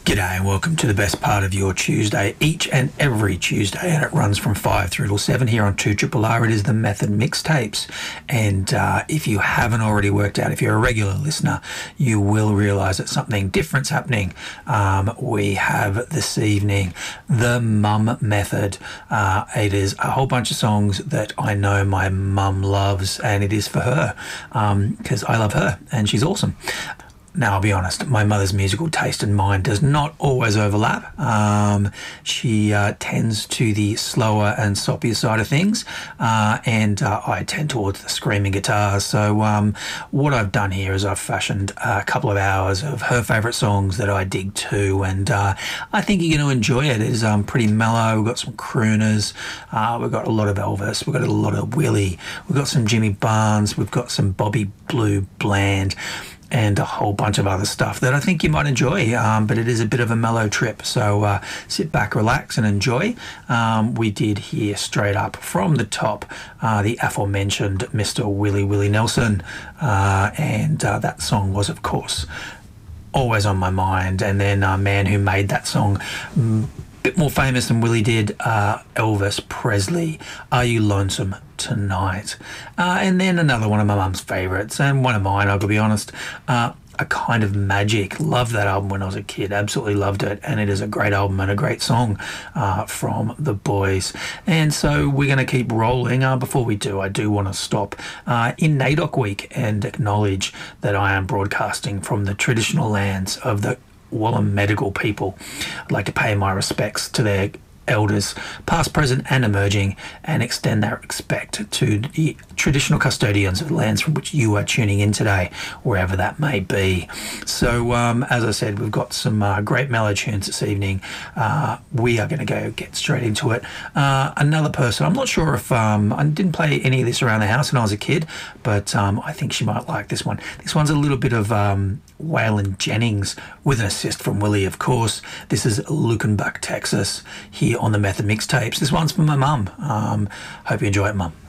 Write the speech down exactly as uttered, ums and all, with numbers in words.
G'day and welcome to the best part of your Tuesday, each and every Tuesday, and it runs from five through till seven here on two R R R. It is the Method Mixtapes, and uh, if you haven't already worked out, if you're a regular listener, you will realise that something different's happening. Um, we have this evening the Mum Method. Uh, it is a whole bunch of songs that I know my mum loves, and it is for her because um, I love her and she's awesome. Now, I'll be honest, my mother's musical taste and mine does not always overlap. Um, she uh, tends to the slower and soppier side of things, uh, and uh, I tend towards the screaming guitars. So um, what I've done here is I've fashioned a couple of hours of her favourite songs that I dig too, and uh, I think you're going to enjoy it. It is um, pretty mellow. We've got some crooners. Uh, we've got a lot of Elvis. We've got a lot of Willie. We've got some Jimmy Barnes. We've got some Bobby Blue Bland, and a whole bunch of other stuff that I think you might enjoy, um, but it is a bit of a mellow trip, so uh, sit back, relax and enjoy. Um, we did hear straight up from the top uh, the aforementioned Mister Willie Willie Nelson, uh, and uh, that song was, of course, Always on My Mind. And then a man who made that song mm, bit more famous than Willie did, uh, Elvis Presley, Are You Lonesome Tonight? Uh, and then another one of my mum's favourites, and one of mine, I'll be honest, uh, A Kind of Magic. Loved that album when I was a kid, absolutely loved it, and it is a great album and a great song uh, from the boys. And so we're going to keep rolling. Uh, before we do, I do want to stop uh, in NAIDOC week and acknowledge that I am broadcasting from the traditional lands of the Wallam Medical people. I'd like to pay my respects to their elders, past, present and emerging, and extend that respect to the traditional custodians of the lands from which you are tuning in today, wherever that may be. So um, as I said, we've got some uh, great mellow tunes this evening. Uh, we are going to go get straight into it. Uh, another person, I'm not sure if um, I didn't play any of this around the house when I was a kid, but um, I think she might like this one. This one's a little bit of um, Waylon Jennings with an assist from Willie, of course. This is Lukenbach, Texas, here on the Method Mixtapes. This one's for my mum. Um, hope you enjoy it, mum.